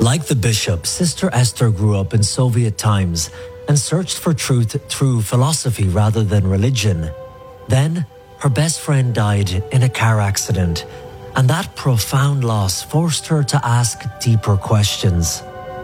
Like the bishop, Sister Esther grew up in Soviet times and searched for truth through philosophy rather than religion. Then, her best friend died in a car accident, and that profound loss forced her to ask deeper questions.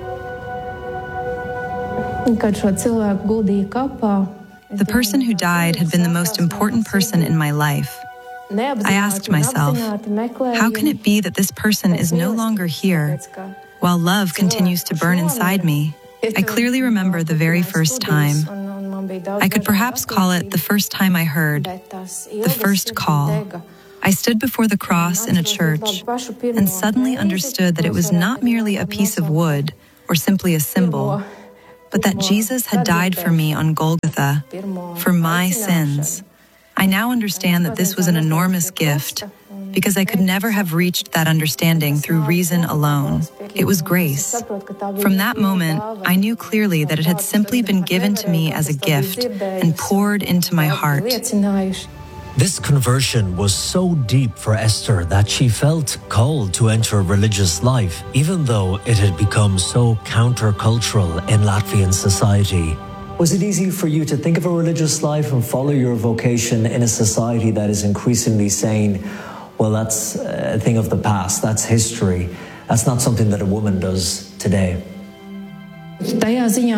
The person who died had been the most important person in my life. I asked myself, how can it be that this person is no longer here, while love continues to burn inside me? I clearly remember the very first time. I could perhaps call it the first time I heard, the first call. I stood before the cross in a church and suddenly understood that it was not merely a piece of wood or simply a symbol, but that Jesus had died for me on Golgotha, for my sins. I now understand that this was an enormous gift, because I could never have reached that understanding through reason alone. It was grace. From that moment, I knew clearly that it had simply been given to me as a gift and poured into my heart. This conversion was so deep for Esther that she felt called to enter religious life, even though it had become so countercultural in Latvian society. Was it easy for you to think of a religious life and follow your vocation in a society that is increasingly saying, well, that's a thing of the past, that's history, that's not something that a woman does today? I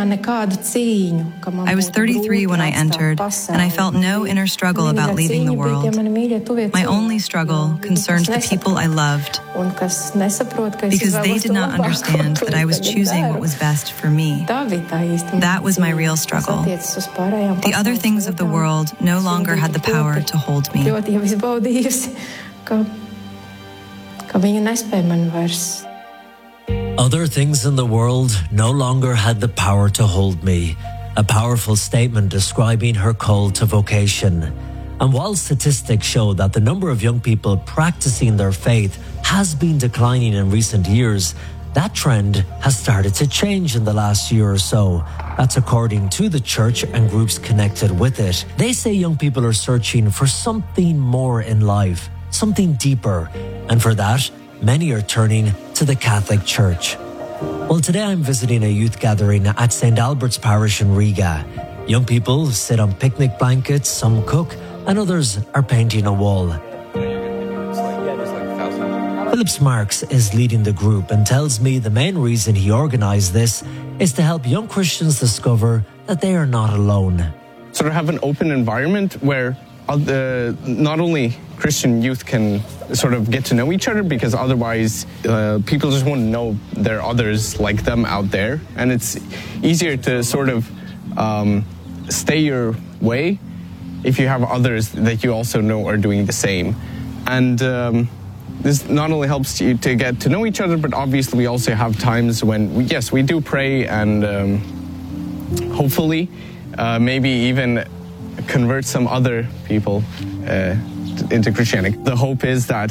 was 33 when I entered, and I felt no inner struggle about leaving the world. My only struggle concerned the people I loved, because they did not understand that I was choosing what was best for me. That was my real struggle. The other things of the world no longer had the power to hold me. Other things in the world no longer had the power to hold me. A powerful statement describing her call to vocation. And while statistics show that the number of young people practicing their faith has been declining in recent years, that trend has started to change in the last year or so. That's according to the church and groups connected with it. They say young people are searching for something more in life, something deeper, and for that, many are turning to the Catholic Church. Well, today I'm visiting a youth gathering at St. Albert's Parish in Riga. Young people sit on picnic blankets, some cook, and others are painting a wall. Philips Marks is leading the group and tells me the main reason he organised this is to help young Christians discover that they are not alone. Sort of have an open environment where not only Christian youth can sort of get to know each other, because otherwise people just won't know there are others like them out there, and it's easier to sort of stay your way if you have others that you also know are doing the same. And this not only helps you to get to know each other, but obviously we also have times when we do pray and hopefully maybe even convert some other people into Christianity. The hope is that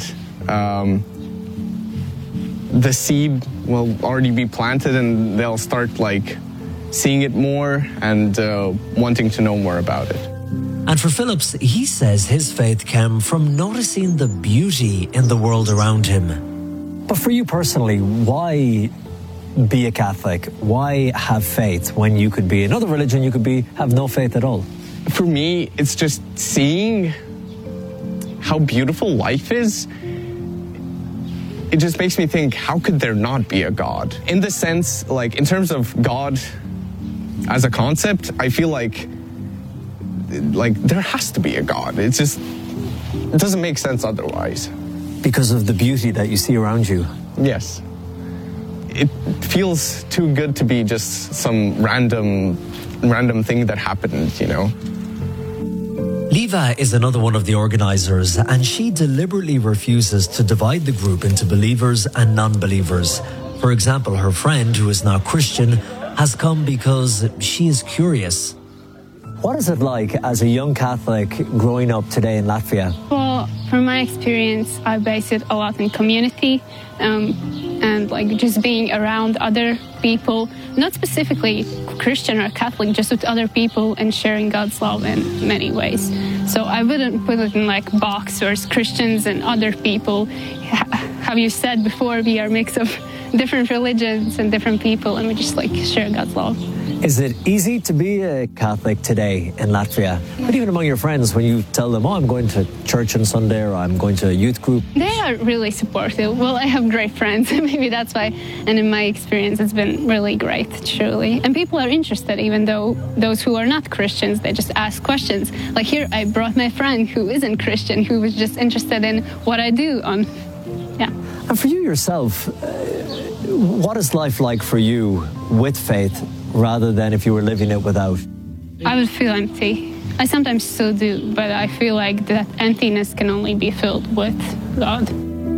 the seed will already be planted and they'll start like seeing it more and wanting to know more about it. And for Phillips, he says his faith came from noticing the beauty in the world around him. But for you personally, why be a Catholic? Why have faith when you could be another religion, you could have no faith at all? For me, it's just seeing how beautiful life is. It just makes me think, how could there not be a God? In the sense, like in terms of God as a concept, I feel like there has to be a God. It doesn't make sense otherwise. Because of the beauty that you see around you? Yes. It feels too good to be just some random thing that happened, you know. Liva is another one of the organisers, and she deliberately refuses to divide the group into believers and non-believers. For example, her friend, who is now Christian, has come because she is curious. What is it like as a young Catholic growing up today in Latvia? Well, from my experience, I base it a lot in community and like just being around other people, not specifically Christian or Catholic, just with other people and sharing God's love in many ways. So I wouldn't put it in like box or Christians and other people. Have you said before, we are a mix of different religions and different people, and we just like share God's love. Is it easy to be a Catholic today in Latvia? But even among your friends, when you tell them, oh, I'm going to church on Sunday or I'm going to a youth group? They are really supportive. Well, I have great friends, maybe that's why. And in my experience, it's been really great, truly. And people are interested, even though those who are not Christians, they just ask questions. Like here, I brought my friend who isn't Christian, who was just interested in what I do yeah. And for you yourself, what is life like for you with faith rather than if you were living it without? I would feel empty. I sometimes still do, but I feel like that emptiness can only be filled with God.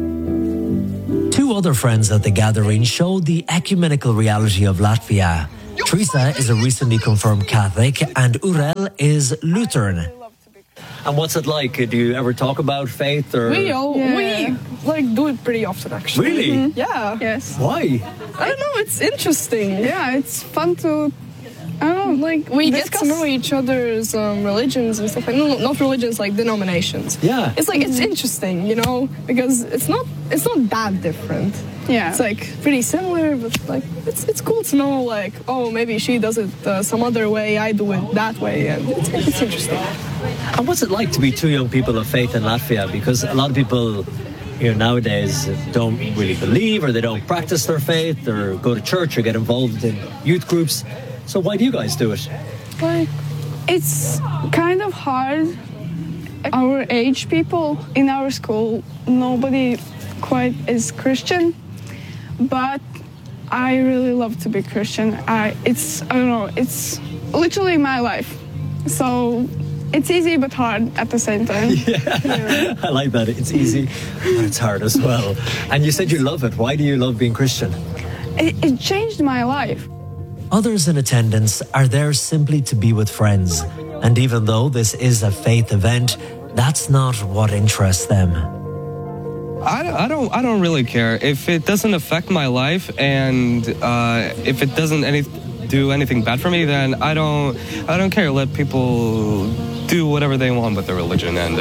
Two other friends at the gathering showed the ecumenical reality of Latvia. Teresa is a recently confirmed Catholic and Urel is Lutheran. And what's it like? Do you ever talk about faith? Or? We like do it pretty often, actually. Really? Mm-hmm. Yeah. Yes. Why? I don't know. It's interesting. Yeah, it's fun to. I don't know, like we get to know each other's religions and stuff. Like, no, not religions, like denominations. Yeah. It's like it's interesting, you know, because it's not that different. Yeah. It's like pretty similar, but like it's cool to know, like, oh, maybe she does it some other way, I do it that way, and it's interesting. And what's it like to be two young people of faith in Latvia? Because a lot of people, you know, nowadays don't really believe, or they don't practice their faith, or go to church, or get involved in youth groups. So why do you guys do it? Like, it's kind of hard. Our age people in our school, nobody quite is Christian, but I really love to be Christian. I don't know, it's literally my life. So it's easy but hard at the same time. Yeah. I like that. It's easy, but it's hard as well. And you said you love it. Why do you love being Christian? It changed my life. Others in attendance are there simply to be with friends. And even though this is a faith event, that's not what interests them. I don't really care. If it doesn't affect my life and if it doesn't do anything bad for me, then I don't care. Let people do whatever they want with their religion, and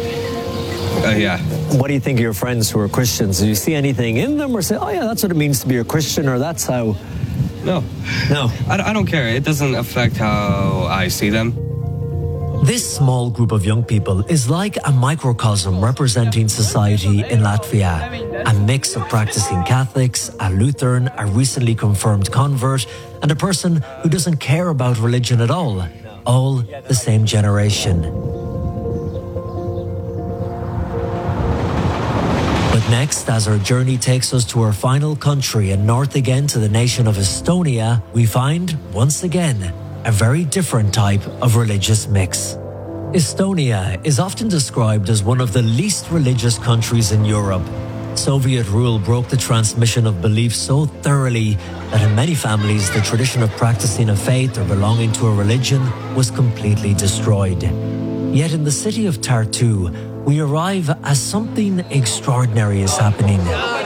yeah. What do you think of your friends who are Christians? Do you see anything in them, or say, oh yeah, that's what it means to be a Christian, or that's how? No. I don't care. It doesn't affect how I see them. This small group of young people is like a microcosm representing society in Latvia. A mix of practicing Catholics, a Lutheran, a recently confirmed convert, and a person who doesn't care about religion at all the same generation. But next, as our journey takes us to our final country and north again to the nation of Estonia, we find, once again, a very different type of religious mix. Estonia is often described as one of the least religious countries in Europe. Soviet rule broke the transmission of beliefs so thoroughly that in many families the tradition of practicing a faith or belonging to a religion was completely destroyed. Yet in the city of Tartu, we arrive as something extraordinary is happening.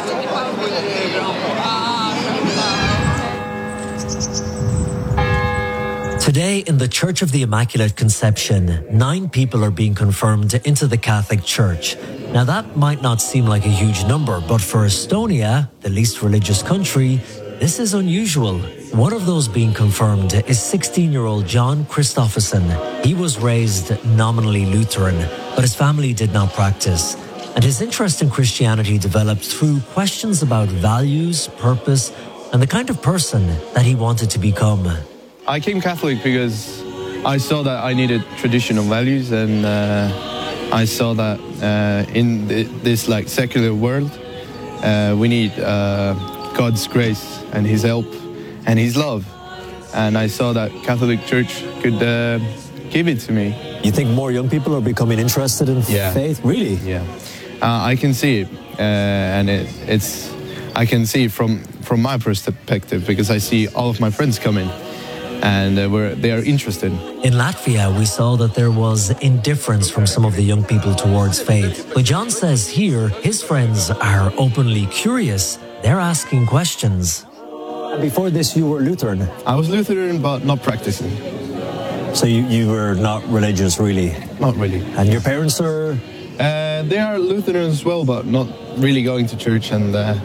Today, in the Church of the Immaculate Conception, 9 people are being confirmed into the Catholic Church. Now, that might not seem like a huge number, but for Estonia, the least religious country, this is unusual. One of those being confirmed is 16-year-old John Christopherson. He was raised nominally Lutheran, but his family did not practice. And his interest in Christianity developed through questions about values, purpose, and the kind of person that he wanted to become. I came Catholic because I saw that I needed traditional values, and I saw that in this like secular world, we need God's grace and His help and His love. And I saw that Catholic Church could give it to me. You think more young people are becoming interested in faith? Really? Yeah. I can see it, and it's I can see it from my perspective, because I see all of my friends coming. And they are interested. In Latvia, we saw that there was indifference from some of the young people towards faith. But John says here, his friends are openly curious. They're asking questions. Before this, you were Lutheran? I was Lutheran, but not practicing. So you were not religious, really? Not really. And your parents are? They are Lutheran as well, but not really going to church. And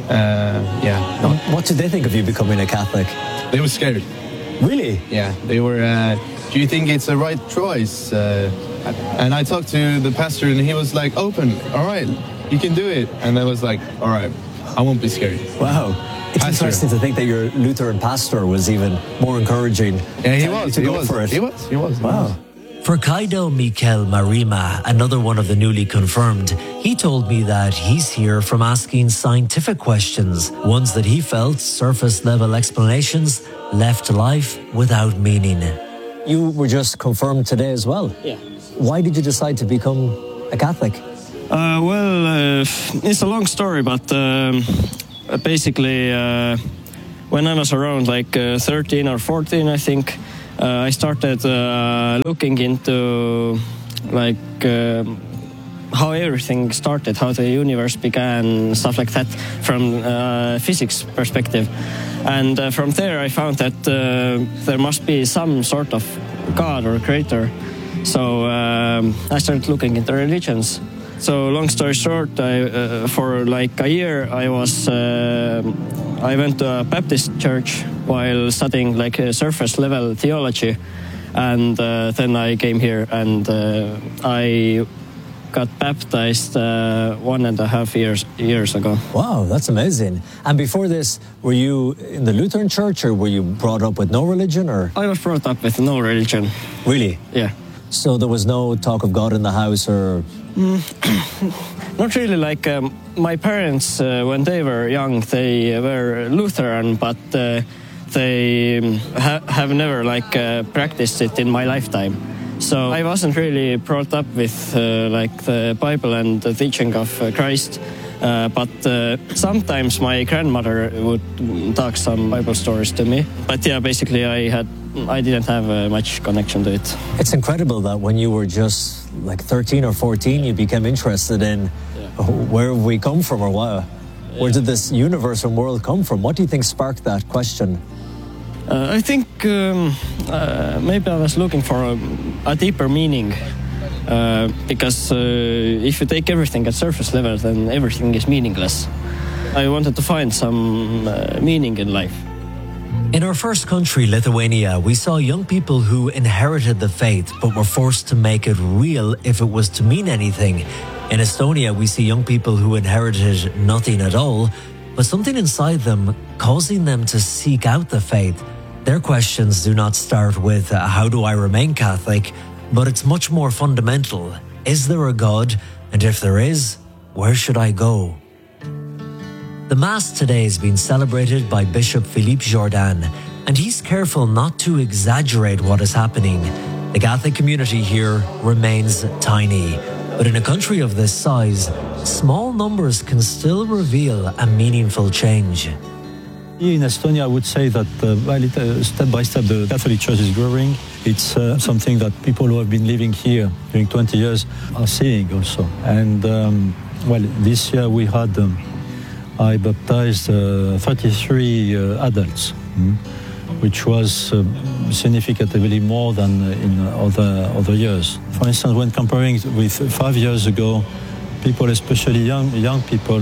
What did they think of you becoming a Catholic? They were scared. Really? Yeah, they were, do you think it's the right choice? And I talked to the pastor and he was like, open, all right, you can do it. And I was like, all right, I won't be scared. Wow. It's interesting to think that your Lutheran pastor was even more encouraging. Yeah, he was. To go for it. He was. Wow. For Kaido Mikel Marima, another one of the newly confirmed, he told me that he's here from asking scientific questions, ones that he felt surface-level explanations left life without meaning. You were just confirmed today as well. Yeah. Why did you decide to become a Catholic? It's a long story, but basically, when I was around like 13 or 14, I think, I started looking into like how everything started, how the universe began, stuff like that, from physics perspective. And from there, I found that there must be some sort of God or creator. So I started looking into religions. So long story short, for like a year, I went to a Baptist church while studying like surface level theology, and then I came here and I got baptized 1.5 years ago. Wow, that's amazing. And before this, were you in the Lutheran church, or were you brought up with no religion? Or I was brought up with no religion. Really? Yeah. So there was no talk of God in the house, or? Not really. Like my parents, when they were young, they were Lutheran, but they have never like practiced it in my lifetime. So I wasn't really brought up with like the Bible and the teaching of Christ. But sometimes my grandmother would talk some Bible stories to me. But yeah, basically I didn't have much connection to it. It's incredible that when you were just like 13 or 14, you became interested in where have we come from, or where did this universe and world come from? What do you think sparked that question? I think maybe I was looking for a deeper meaning. Because if you take everything at surface level, then everything is meaningless. I wanted to find some meaning in life. In our first country, Lithuania, we saw young people who inherited the faith but were forced to make it real if it was to mean anything. In Estonia, we see young people who inherited nothing at all, but something inside them causing them to seek out the faith. Their questions do not start with, how do I remain Catholic? But it's much more fundamental. Is there a God? And if there is, where should I go? The Mass today is being celebrated by Bishop Philippe Jourdan, and he's careful not to exaggerate what is happening. The Catholic community here remains tiny, but in a country of this size, small numbers can still reveal a meaningful change. Here in Estonia, I would say that step by step the Catholic Church is growing. It's something that people who have been living here during 20 years are seeing also. And this year we had, I baptized 33 adults, which was significantly more than in other years. For instance, when comparing with 5 years ago, people, especially young people,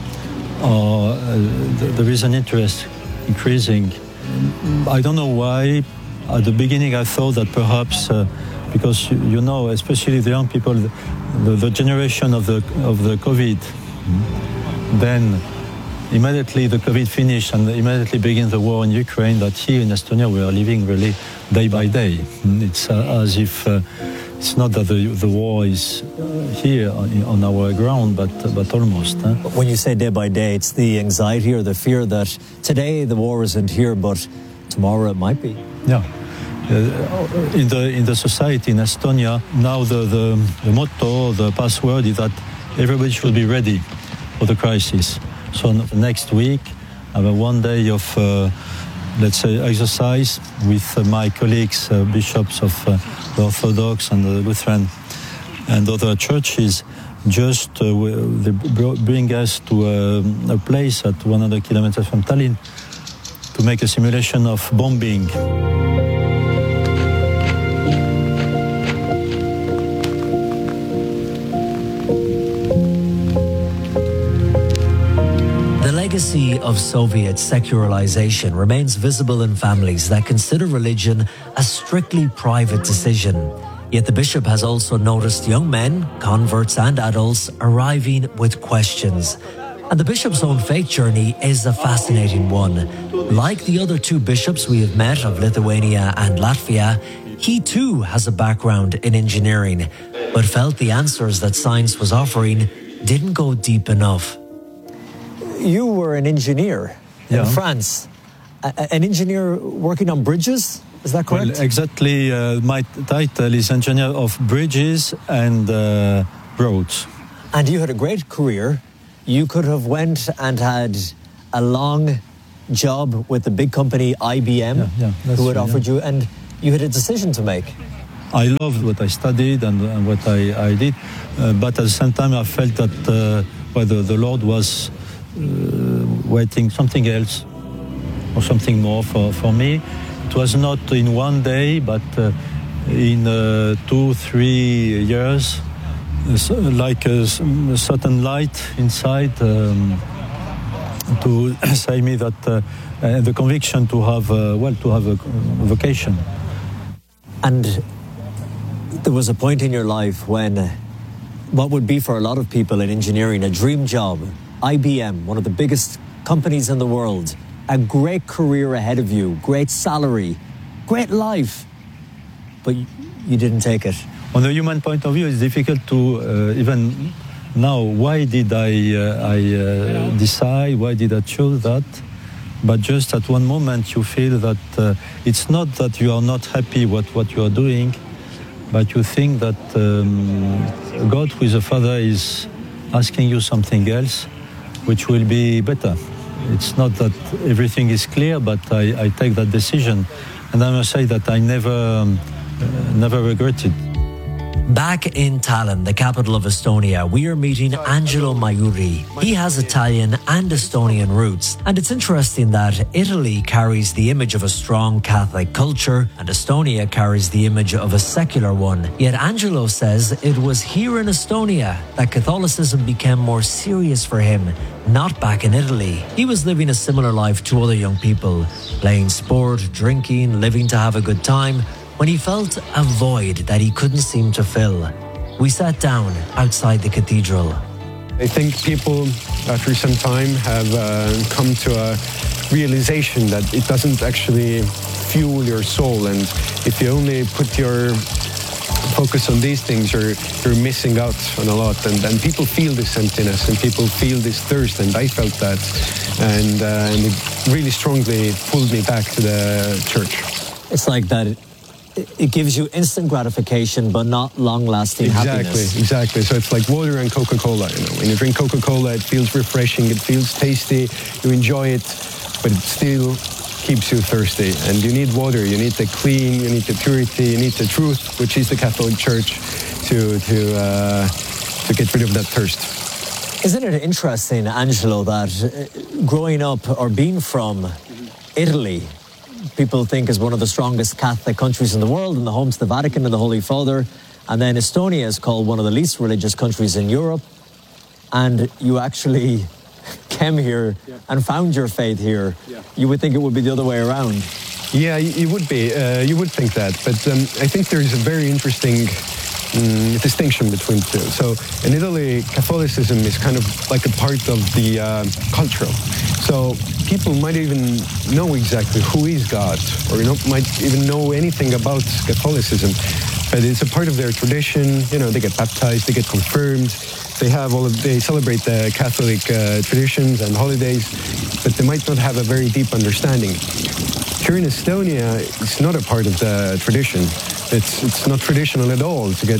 there is an interest increasing. I don't know why. At the beginning, I thought that perhaps because you know, especially the young people, the generation of the COVID, then immediately the COVID finished and immediately began the war in Ukraine. That here in Estonia we are living really day by day. It's as if. It's not that the war is here on our ground, but almost. When you say day by day, it's the anxiety or the fear that today the war isn't here, but tomorrow it might be. Yeah. In the society in Estonia, now the motto, the password is that everybody should be ready for the crisis. So next week, I have 1 day of let's say, exercise with my colleagues, bishops of the Orthodox and the Lutheran and other churches. Just they bring us to a place at 100 kilometers from Tallinn to make a simulation of bombing. legacy of Soviet secularization remains visible in families that consider religion a strictly private decision. Yet the bishop has also noticed young men, converts and adults arriving with questions. And the bishop's own faith journey is a fascinating one. Like the other two bishops we have met of Lithuania and Latvia, he too has a background in engineering, but felt the answers that science was offering didn't go deep enough. You were an engineer in France, an engineer working on bridges, is that correct? Well, exactly. My title is engineer of bridges and roads. And you had a great career. You could have went and had a long job with the big company IBM, who had offered you, and you had a decision to make. I loved what I studied and what I did, but at the same time I felt that the Lord was waiting something else or something more for me. It was not in one day, but in 2-3 years, like a certain light inside to say me that the conviction to have a vocation. And there was a point in your life when what would be for a lot of people in engineering a dream job, IBM, one of the biggest companies in the world, a great career ahead of you, great salary, great life, but you didn't take it. On the human point of view, it's difficult to even now. Why did I decide? Why did I choose that? But just at one moment, you feel that it's not that you are not happy with what you are doing, but you think that God, who is a Father, is asking you something else, which will be better. It's not that everything is clear, but I take that decision, and I must say that I never regretted. Back in Tallinn, the capital of Estonia, we are meeting Angelo Maiuri. He has Italian and Estonian roots, and it's interesting that Italy carries the image of a strong Catholic culture and Estonia carries the image of a secular one. Yet Angelo says it was here in Estonia that Catholicism became more serious for him, not back in Italy. He was living a similar life to other young people, playing sport, drinking, living to have a good time, when he felt a void that he couldn't seem to fill. We sat down outside the cathedral. I think people, after some time, have come to a realization that it doesn't actually fuel your soul, and if you only put your focus on these things, you're missing out on a lot. And people feel this emptiness, and people feel this thirst, and I felt that, and it really strongly pulled me back to the church. It's like that. It gives you instant gratification, but not long-lasting happiness. Exactly. So it's like water and Coca-Cola. You know, when you drink Coca-Cola, it feels refreshing, it feels tasty, you enjoy it, but it still keeps you thirsty. And you need water, you need the clean, you need the purity, you need the truth, which is the Catholic Church, to get rid of that thirst. Isn't it interesting, Angelo, that growing up or being from Italy, people think is one of the strongest Catholic countries in the world and the home to the Vatican and the Holy Father. And then Estonia is called one of the least religious countries in Europe. And you actually came here and found your faith here. You would think it would be the other way around. Yeah, you would be. You would think that. But I think there is a very interesting distinction between the two. So in Italy, Catholicism is kind of like a part of the culture. So people might even know exactly who is God, or might even know anything about Catholicism, but it's a part of their tradition. You know, they get baptized, they get confirmed, they celebrate the Catholic traditions and holidays, but they might not have a very deep understanding. Here in Estonia, it's not a part of the tradition. It's not traditional at all to get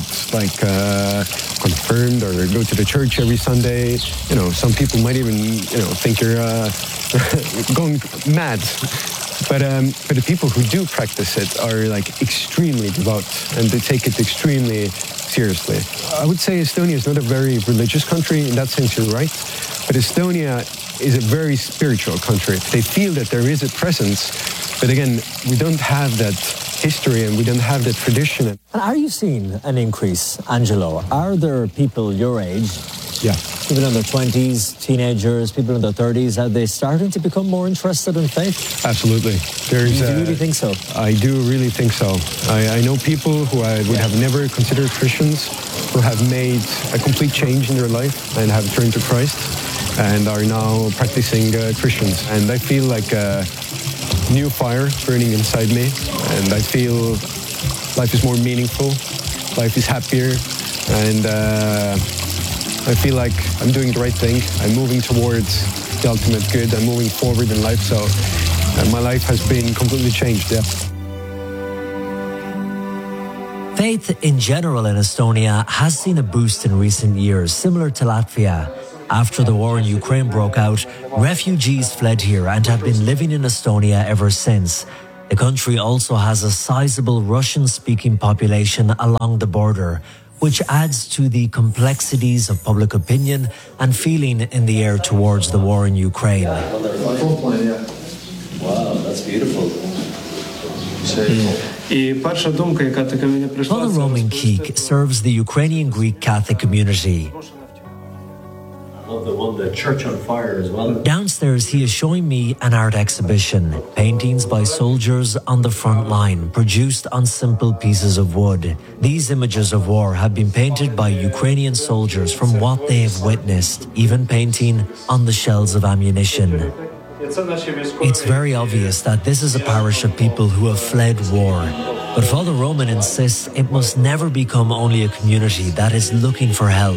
confirmed or go to the church every Sunday. You know, some people might even think you're going mad. But the people who do practice it are like extremely devout, and they take it extremely seriously. I would say Estonia is not a very religious country. In that sense, you're right. But Estonia is a very spiritual country. They feel that there is a presence, but again, we don't have that history and we don't have that tradition. And are you seeing an increase, Angelo? Are there people your age Yeah. People in their 20s, teenagers, people in their 30s, are they starting to become more interested in faith? Absolutely. Do you really think so? I do really think so. I know people who I would have never considered Christians who have made a complete change in their life and have turned to Christ and are now practicing Christians. And I feel like a new fire burning inside me, and I feel life is more meaningful, life is happier, and I feel like I'm doing the right thing. I'm moving towards the ultimate good. I'm moving forward in life, so my life has been completely changed, yeah. Faith in general in Estonia has seen a boost in recent years, similar to Latvia. After the war in Ukraine broke out, refugees fled here and have been living in Estonia ever since. The country also has a sizable Russian-speaking population along the border, which adds to the complexities of public opinion and feeling in the air towards the war in Ukraine. Wow, that's beautiful. Father Roman Keek serves the Ukrainian Greek Catholic community. The church on fire as well. Downstairs, he is showing me an art exhibition, paintings by soldiers on the front line, produced on simple pieces of wood. These images of war have been painted by Ukrainian soldiers from what they have witnessed, even painting on the shells of ammunition. It's very obvious that this is a parish of people who have fled war. But Father Roman insists it must never become only a community that is looking for help.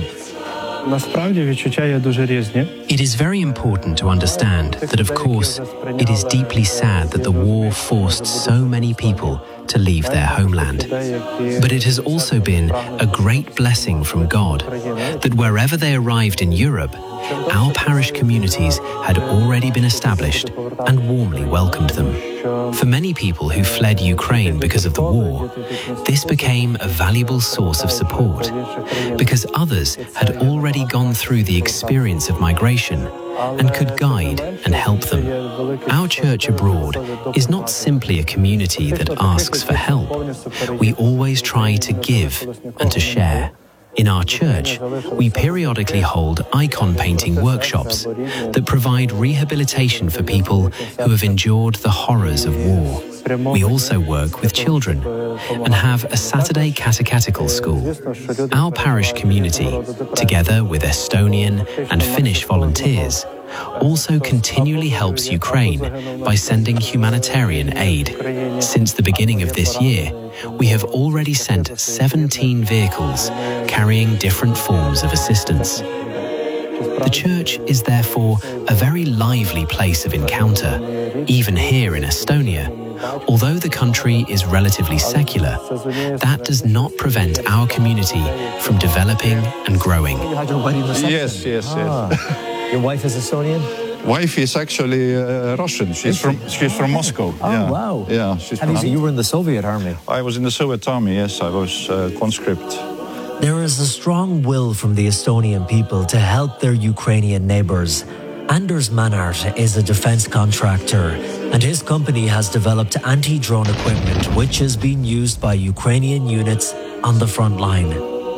It is very important to understand that, of course, it is deeply sad that the war forced so many people to leave their homeland. But it has also been a great blessing from God that wherever they arrived in Europe, our parish communities had already been established and warmly welcomed them. For many people who fled Ukraine because of the war, this became a valuable source of support, because others had already gone through the experience of migration and could guide and help them. Our church abroad is not simply a community that asks for help. We always try to give and to share. In our church, we periodically hold icon painting workshops that provide rehabilitation for people who have endured the horrors of war. We also work with children and have a Saturday catechetical school. Our parish community, together with Estonian and Finnish volunteers, also continually helps Ukraine by sending humanitarian aid. Since the beginning of this year, we have already sent 17 vehicles carrying different forms of assistance. The church is therefore a very lively place of encounter, even here in Estonia. Although the country is relatively secular, that does not prevent our community from developing and growing. Yes. Your wife is Estonian? Wife is actually Russian. She's from Moscow. Oh, yeah. wow. Yeah, she's and you were in the Soviet army? I was in the Soviet army, yes. I was conscript. There is a strong will from the Estonian people to help their Ukrainian neighbours. Anders Manart is a defence contractor, and his company has developed anti-drone equipment which is being used by Ukrainian units on the front line.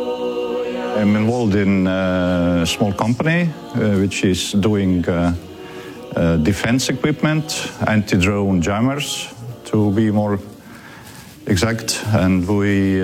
I'm involved in a small company which is doing defense equipment, anti-drone jammers, to be more exact, and we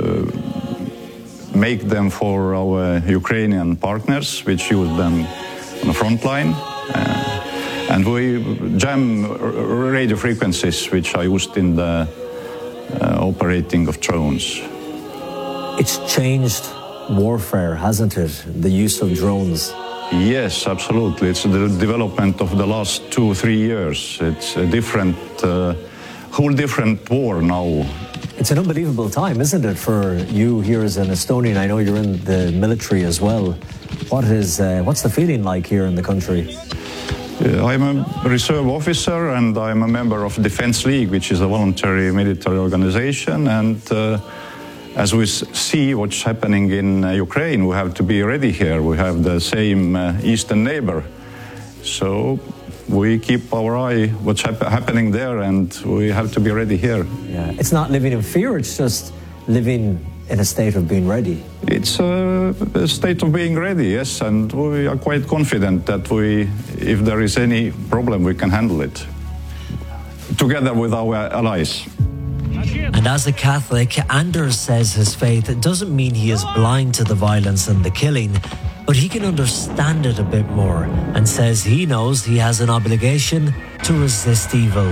make them for our Ukrainian partners, which use them on the front line. And we jam radio frequencies which are used in the operating of drones. It's changed warfare, hasn't it? The use of drones. Yes, absolutely. It's the development of the last 2-3 years. It's a different, whole different war now. It's an unbelievable time, isn't it, for you here as an Estonian? I know you're in the military as well. What's the feeling like here in the country? I'm a reserve officer and I'm a member of Defense League, which is a voluntary military organization. And as we see what's happening in Ukraine, we have to be ready here. We have the same eastern neighbor. So we keep our eye what's happening there, and we have to be ready here. Yeah, it's not living in fear, it's just living in a state of being ready. It's a state of being ready, yes, and we are quite confident that if there is any problem, we can handle it together with our allies. And as a Catholic, Anders says his faith doesn't mean he is blind to the violence and the killing, but he can understand it a bit more, and says he knows he has an obligation to resist evil.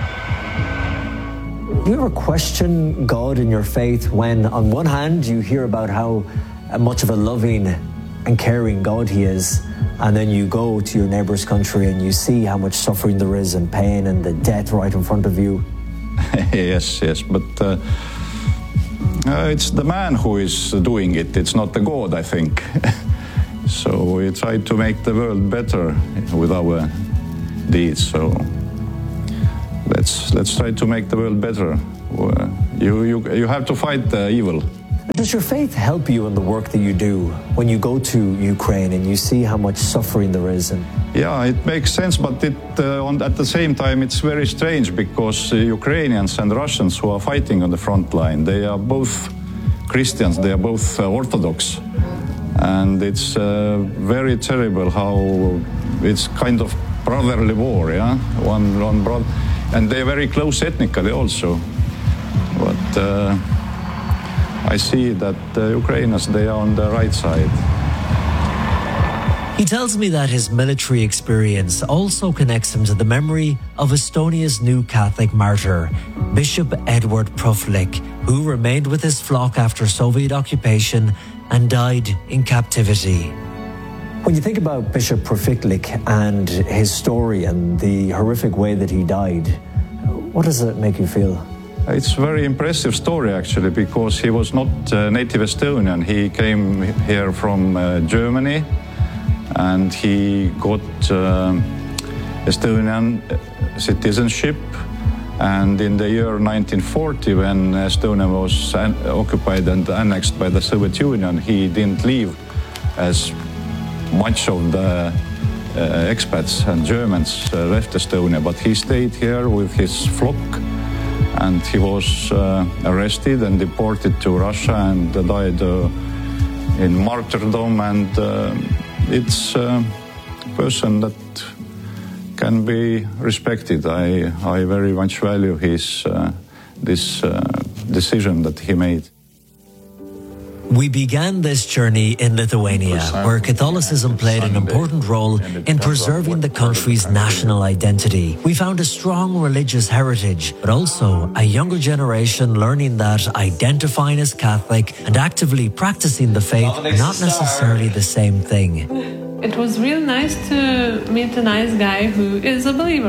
Do you ever question God in your faith when, on one hand, you hear about how much of a loving and caring God he is, and then you go to your neighbour's country and you see how much suffering there is and pain and the death right in front of you? Yes, but it's the man who is doing it. It's not the God, I think. So we try to make the world better with our deeds. So let's try to make the world better. You have to fight the evil. Does your faith help you in the work that you do when you go to Ukraine and you see how much suffering there is? Yeah, it makes sense, but at the same time it's very strange because Ukrainians and Russians who are fighting on the front line, they are both Christians, they are both Orthodox. And it's very terrible how it's kind of brotherly war, yeah? One brother. And they're very close ethnically also. But I see that the Ukrainians, they are on the right side. He tells me that his military experience also connects him to the memory of Estonia's new Catholic martyr, Bishop Edward Pruflik, who remained with his flock after Soviet occupation and died in captivity. When you think about Bishop Pruflik and his story and the horrific way that he died, what does it make you feel? It's a very impressive story, actually, because he was not native Estonian. He came here from Germany, and he got Estonian citizenship. And in the year 1940, when Estonia was occupied and annexed by the Soviet Union, he didn't leave as much of the expats and Germans left Estonia, but he stayed here with his flock. And he was arrested and deported to Russia and died in martyrdom. And it's a person that can be respected. I very much value his this decision that he made. We began this journey in Lithuania, where Catholicism played an important role in preserving the country's national identity. We found a strong religious heritage, but also a younger generation learning that identifying as Catholic and actively practicing the faith are not necessarily the same thing. It was real nice to meet a nice guy who is a believer.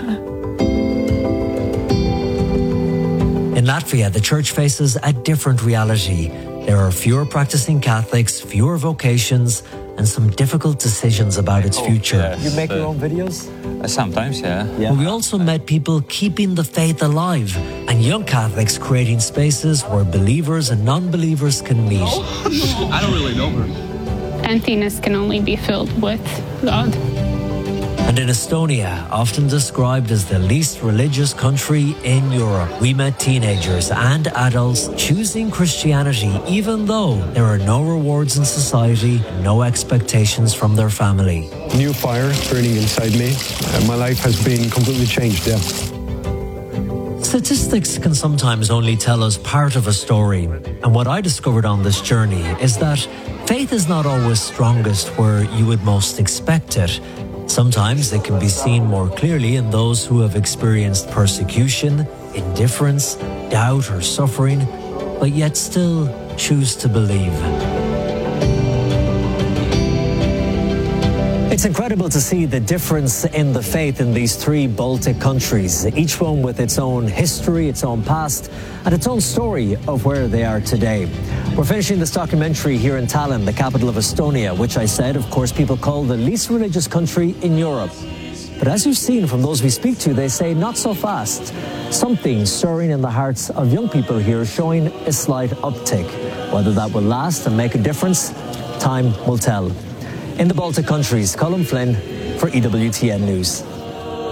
In Latvia, the church faces a different reality. There are fewer practicing Catholics, fewer vocations, and some difficult decisions about its future. You make your own videos? Sometimes, yeah. But we also met people keeping the faith alive and young Catholics creating spaces where believers and non-believers can meet. I don't really know her. Emptiness can only be filled with God. And in Estonia, often described as the least religious country in Europe, we met teenagers and adults choosing Christianity even though there are no rewards in society, no expectations from their family. New fire burning inside me. My life has been completely changed, yeah. Statistics can sometimes only tell us part of a story. And what I discovered on this journey is that faith is not always strongest where you would most expect it. Sometimes it can be seen more clearly in those who have experienced persecution, indifference, doubt or suffering, but yet still choose to believe. It's incredible to see the difference in the faith in these three Baltic countries, each one with its own history, its own past, and its own story of where they are today. We're finishing this documentary here in Tallinn, the capital of Estonia, which I said, of course, people call the least religious country in Europe. But as you've seen from those we speak to, they say not so fast. Something stirring in the hearts of young people here showing a slight uptick. Whether that will last and make a difference, time will tell. In the Baltic countries, Colin Flynn for EWTN News.